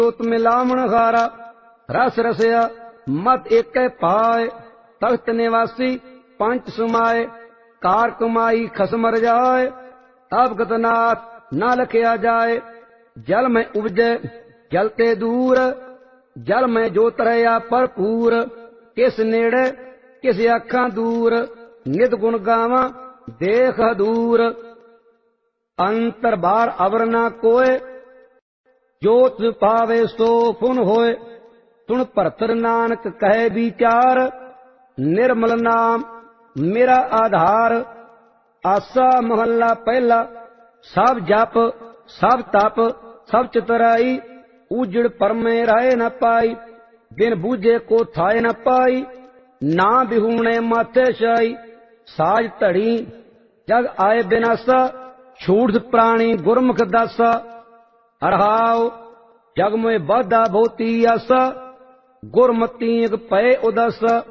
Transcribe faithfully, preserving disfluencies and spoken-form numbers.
जोत मिलावण हारा रस रसया मत एक पाए तख्त निवासी पंच सुमाए कार कमाई खसमर जाए अवगत नाथ न लखया जाए जल में उपजे जल ते दूर जल में जोत रहा भरपूर किस नेड़े किस अखां दूर नित गुण गावां देख दूर अंतर बार अवर ना कोय जोत पावे सो फुन होए सुन भरतर नानक कहे विचार निर्मल नाम मेरा आधार। आसा महला पहला सब जप सब तप सब चतुराई उजड़ परमे राय न पाई बिन बूझे को थाय न पाई ना बिहूणे माथे शाई साज धड़ी जग आए बिनासा छूट प्राणी गुरमुख दासा हरहाओ जग में बाधा भोती आसा गुरमती पय उदासा